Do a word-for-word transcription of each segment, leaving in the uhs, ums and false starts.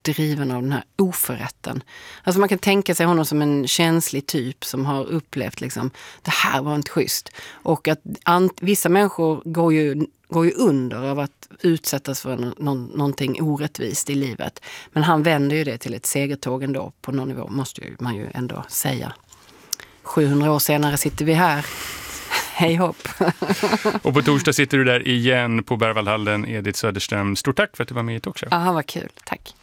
driven av den här oförrätten. Alltså man kan tänka sig honom som en känslig typ som har upplevt liksom, det här var inte schysst. Och att an- vissa människor går ju, går ju under av att utsättas för någon, någonting orättvist i livet. Men han vänder ju det till ett segertåg ändå på någon nivå, måste ju, man ju ändå säga. sjuhundra år senare sitter vi här. Hej hopp. Och på torsdag sitter du där igen på Berwaldhallen, Edith Söderström. Stort tack för att du var med i Talkshow. Ja, vad kul. Tack.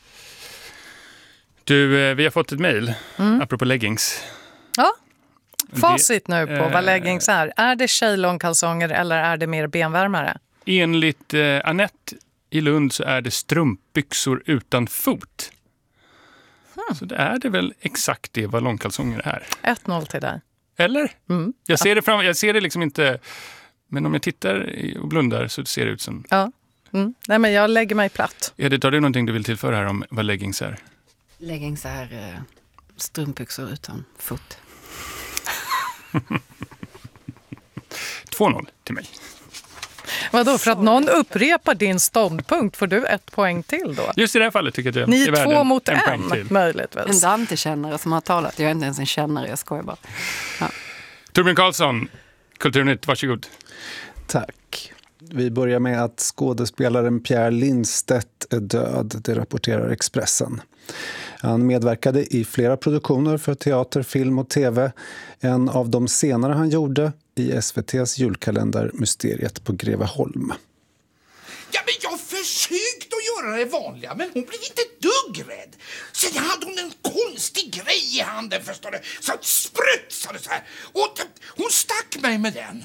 Du, vi har fått ett mejl, mm. apropå leggings. Ja, facit nu på äh, vad leggings är. Är det tjejlångkalsonger eller är det mer benvärmare? Enligt eh, Annette i Lund så är det strumpbyxor utan fot. Hmm. Så det är det väl exakt det vad långkalsonger är. ett noll till dig. Eller? Mm. Jag ser det fram, jag ser det liksom inte, men om jag tittar och blundar så ser det ut som... Ja, mm. Nej men jag lägger mig platt. Edith, har du någonting du vill tillföra här om vad leggings är? Leggings är eh, strumpbyxor utan fot. två noll till mig. Vadå, för att någon upprepar din ståndpunkt får du ett poäng till då? Just i det här fallet tycker jag att ni är är två mot en, en möjligtvis. En Dante-kännare som har talat. Jag är inte ens en kännare, jag skojar bara. Ja. Torbjörn Karlsson, Kulturnytt, varsågod. Tack. Vi börjar med att skådespelaren Pierre Lindstedt är död, det rapporterar Expressen. Han medverkade i flera produktioner för teater, film och tv. En av de senare han gjorde i S V T:s julkalender Mysteriet på Greveholm. Ja, men jag försökte att göra det vanliga, men hon blev inte dugg rädd. Sen hade hon en konstig grej i handen, förstår du, så att sprutsade så här. Och hon stack mig med den.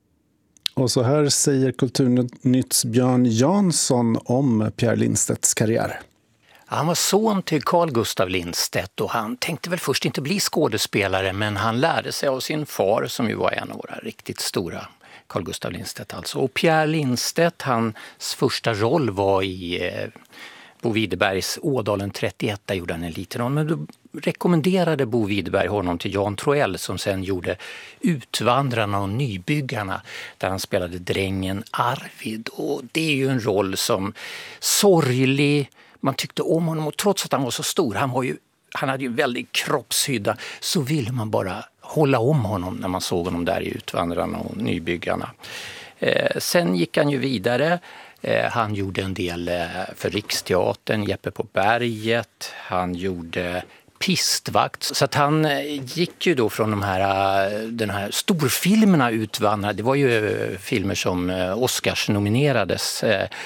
Och så här säger Kulturnytts Björn Jansson om Pierre Lindstedts karriär. Han var son till Carl Gustav Lindstedt och han tänkte väl först inte bli skådespelare, men han lärde sig av sin far som ju var en av våra riktigt stora, Carl Gustav Lindstedt alltså. Och Pierre Lindstedt, hans första roll var i eh, Bo Widerbergs Ådalen trettioett, där gjorde han en liten roll. Men då rekommenderade Bo Widerberg honom till Jan Troell som sen gjorde Utvandrarna och Nybyggarna, där han spelade drängen Arvid. Och det är ju en roll som sorglig. Man tyckte om honom och trots att han var så stor, han, var ju, han hade ju väldigt kroppshydda, så ville man bara hålla om honom när man såg honom där i Utvandrarna och Nybyggarna. Eh, sen gick han ju vidare. Eh, han gjorde en del eh, för Riksteatern, Jeppe på berget. Han gjorde Pistvakt. Så att han gick ju då från de här, den här storfilmerna Utvandrarna. Det var ju filmer som Oscars nominerades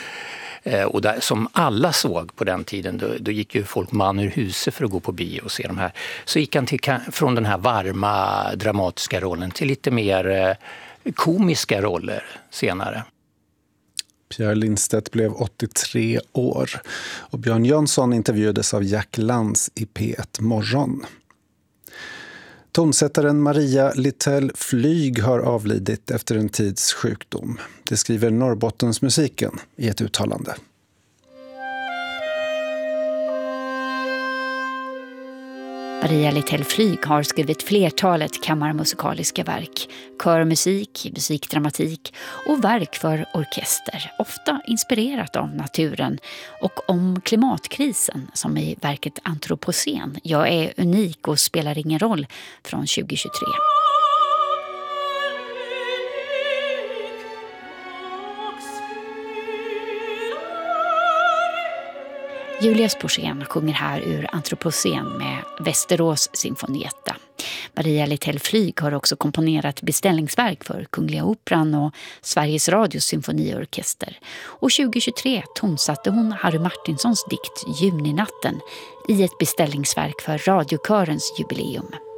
och där, som alla såg på den tiden. Då, då gick ju folk man ur huset för att gå på bio och se de här. Så gick han till, från den här varma dramatiska rollen till lite mer komiska roller senare. Pierre Lindstedt blev åttiotre år och Björn Jönsson intervjuades av Jack Lantz i P ett Morgon. Tonsättaren Maria Littell Flyg har avlidit efter en tids sjukdom. Det skriver Norrbottensmusiken i ett uttalande. Maria Littell Flyg har skrivit flertalet kammarmusikaliska verk, körmusik, musikdramatik och verk för orkester, ofta inspirerat av naturen och om klimatkrisen som i verket Antropocen, Jag är unik och spelar ingen roll från tjugohundratjugotre. Julia Sporsén sjunger här ur Antropocen med Västerås Symfonietta. Maria Littell Flyg har också komponerat beställningsverk för Kungliga Operan och Sveriges Radios symfoniorkester. Och tjugohundratjugotre tonsatte hon Harry Martinsons dikt Juninatten i ett beställningsverk för radiokörens jubileum.